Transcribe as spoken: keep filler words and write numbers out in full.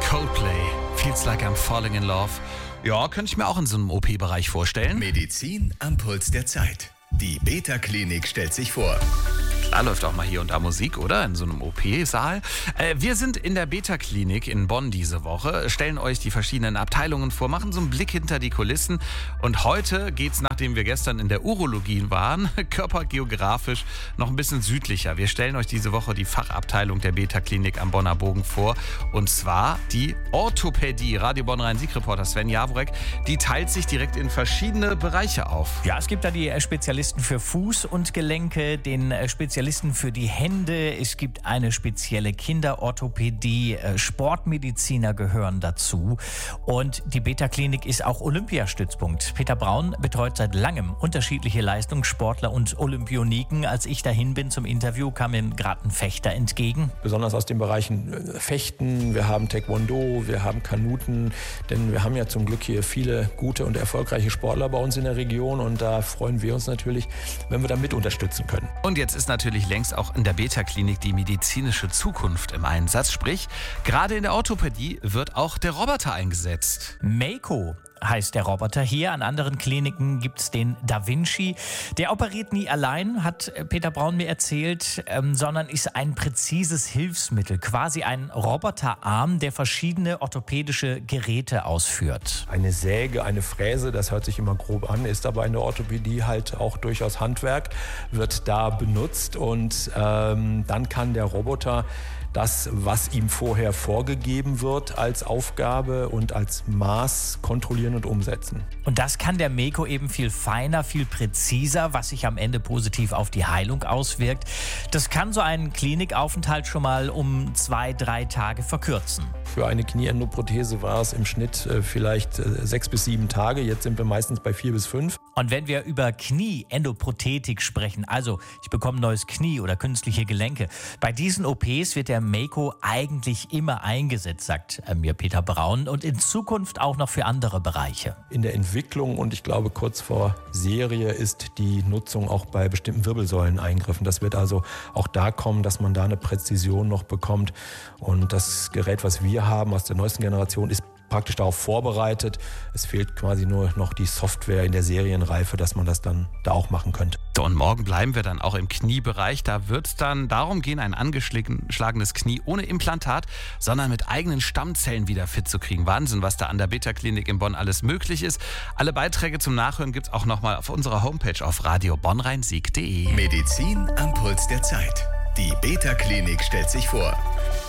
Coldplay, Feels Like I'm Falling in Love. Ja, könnte ich mir auch in so einem O P-Bereich vorstellen. Medizin am Puls der Zeit. Die Beta-Klinik stellt sich vor. Da läuft auch mal hier und da Musik, oder? In so einem O P-Saal. Äh, wir sind in der Beta-Klinik in Bonn diese Woche, stellen euch die verschiedenen Abteilungen vor, machen so einen Blick hinter die Kulissen. Und heute geht's, nachdem wir gestern in der Urologie waren, körpergeografisch noch ein bisschen südlicher. Wir stellen euch diese Woche die Fachabteilung der Beta-Klinik am Bonner Bogen vor. Und zwar die Orthopädie. Radio Bonn Rhein-Sieg-Reporter Sven Jaworek, die teilt sich direkt in verschiedene Bereiche auf. Ja, es gibt da die Spezialisten für Fuß und Gelenke, den Spezialisten für die Hände, es gibt eine spezielle Kinderorthopädie, Sportmediziner gehören dazu und die Beta-Klinik ist auch Olympiastützpunkt. Peter Braun betreut seit langem unterschiedliche Leistungssportler und Olympioniken. Als ich dahin bin zum Interview, kam mir gerade ein Fechter entgegen. Besonders aus den Bereichen Fechten, wir haben Taekwondo, wir haben Kanuten, denn wir haben ja zum Glück hier viele gute und erfolgreiche Sportler bei uns in der Region und da freuen wir uns natürlich, wenn wir da mit unterstützen können. Und jetzt ist natürlich längst auch in der Beta-Klinik die medizinische Zukunft im Einsatz. Sprich, gerade in der Orthopädie wird auch der Roboter eingesetzt. Mako heißt der Roboter hier. An anderen Kliniken gibt es den Da Vinci. Der operiert nie allein, hat Peter Braun mir erzählt, ähm, sondern ist ein präzises Hilfsmittel, quasi ein Roboterarm, der verschiedene orthopädische Geräte ausführt. Eine Säge, eine Fräse, das hört sich immer grob an, ist aber in der Orthopädie halt auch durchaus Handwerk, wird da benutzt und ähm, dann kann der Roboter das, was ihm vorher vorgegeben wird als Aufgabe und als Maß kontrollieren und umsetzen. Und das kann der Mako eben viel feiner, viel präziser, was sich am Ende positiv auf die Heilung auswirkt. Das kann so einen Klinikaufenthalt schon mal um zwei, drei Tage verkürzen. Für eine Knieendoprothese war es im Schnitt äh, vielleicht äh, sechs bis sieben Tage. Jetzt sind wir meistens bei vier bis fünf. Und wenn wir über Knieendoprothetik sprechen, also ich bekomme ein neues Knie oder künstliche Gelenke, bei diesen O Ps wird der Mako eigentlich immer eingesetzt, sagt mir Peter Braun, und in Zukunft auch noch für andere Bereiche. In der Entwicklung und ich glaube kurz vor Serie ist die Nutzung auch bei bestimmten Wirbelsäuleneingriffen. Das wird also auch da kommen, dass man da eine Präzision noch bekommt. Und das Gerät, was wir haben aus der neuesten Generation, ist praktisch darauf vorbereitet. Es fehlt quasi nur noch die Software in der Serienreife, dass man das dann da auch machen könnte. Und morgen bleiben wir dann auch im Kniebereich. Da wird es dann darum gehen, ein angeschlagenes Knie ohne Implantat, sondern mit eigenen Stammzellen wieder fit zu kriegen. Wahnsinn, was da an der Beta-Klinik in Bonn alles möglich ist. Alle Beiträge zum Nachhören gibt es auch nochmal auf unserer Homepage auf radio bonn rhein sieg punkt de. Medizin am Puls der Zeit. Die Beta-Klinik stellt sich vor.